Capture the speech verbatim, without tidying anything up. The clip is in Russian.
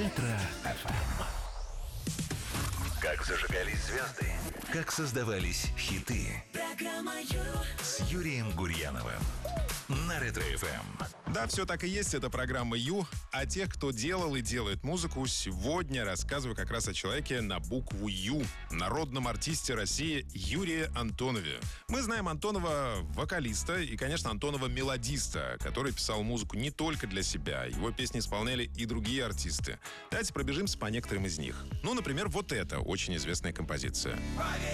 Ретро-эф эм. Как зажигались звезды, как создавались хиты. Программа Ю с Юрием Гурьяновым на Ретро-эф эм. Да, все так и есть, это программа Ю. А тех, кто делал и делает музыку, сегодня рассказываю как раз о человеке на букву Ю, народном артисте России Юрии Антонове. Мы знаем Антонова вокалиста и, конечно, Антонова мелодиста, который писал музыку не только для себя. Его песни исполняли и другие артисты. Давайте пробежимся по некоторым из них. Ну, например, вот это очень известная композиция.